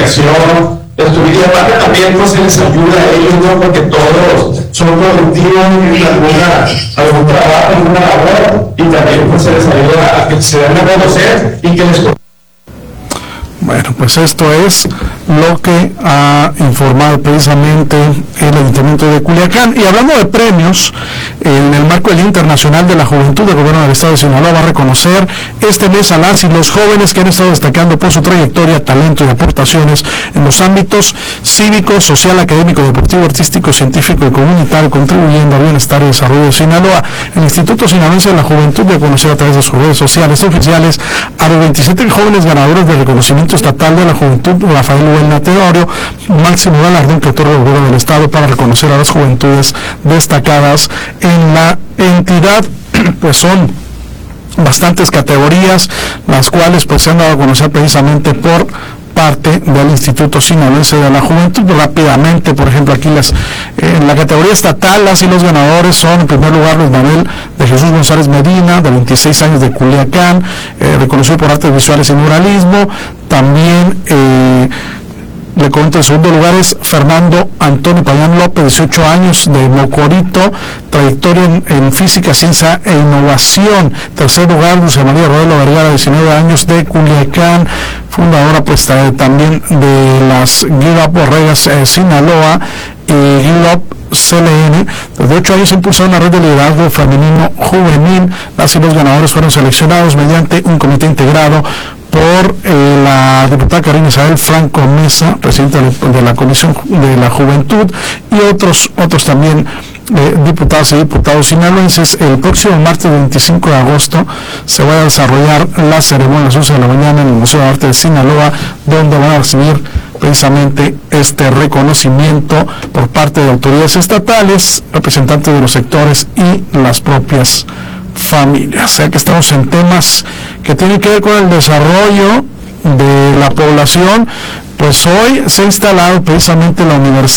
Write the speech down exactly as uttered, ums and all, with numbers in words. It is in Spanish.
recreación, y aparte también pues se les ayuda a ellos, ¿no? Porque todos son productivos en alguna, algún trabajo, alguna labor, y también pues se les ayuda a que se den a conocer y que les... Bueno, pues esto es lo que ha informado precisamente el Ayuntamiento de Culiacán. Y hablando de premios, en el marco del Día Internacional de la Juventud, el Gobierno del Estado de Sinaloa va a reconocer este mes a las y los jóvenes que han estado destacando por su trayectoria, talento y aportaciones en los ámbitos cívico, social, académico, deportivo, artístico, científico y comunitario, contribuyendo al bienestar y desarrollo de Sinaloa. El Instituto Sinaloense de la Juventud dio a conocer a través de sus redes sociales oficiales a los veintisiete jóvenes ganadores del reconocimiento estatal de la juventud Rafael Uelna Teodorio, máximo galardón que otorga el Gobierno del Estado para reconocer a las juventudes destacadas en la entidad. Pues son bastantes categorías, las cuales pues se han dado a conocer precisamente por parte del Instituto Sinaloense de la Juventud. Rápidamente, por ejemplo, aquí las, eh, en la categoría estatal, las y los ganadores son, en primer lugar, Luis Manuel de Jesús González Medina, de veintiséis años, de Culiacán, eh, reconocido por artes visuales y muralismo. También eh, le comento, en segundo lugar es Fernando Antonio Payán López, dieciocho años, de Mocorito, trayectoria en, en física, ciencia e innovación. Tercer lugar, Dulce María Rodelo Vergara, diecinueve años, de Culiacán, fundadora pues eh, también de las Give Up Borregas eh, Sinaloa y Give Up C L N. Desde ocho años ha impulsado una red de liderazgo femenino juvenil. Las y los ganadores fueron seleccionados mediante un comité integrado por eh, la diputada Karina Isabel Franco Mesa, presidenta de, de la Comisión de la Juventud, y otros otros también eh, diputadas y diputados sinaloenses. El próximo martes veinticinco de agosto se va a desarrollar la ceremonia a las once de la mañana en el Museo de Arte de Sinaloa, donde van a recibir precisamente este reconocimiento por parte de autoridades estatales, representantes de los sectores y las propias familias. O sea que estamos en temas que tienen que ver con el desarrollo de la población. Pues hoy se ha instalado precisamente la Universidad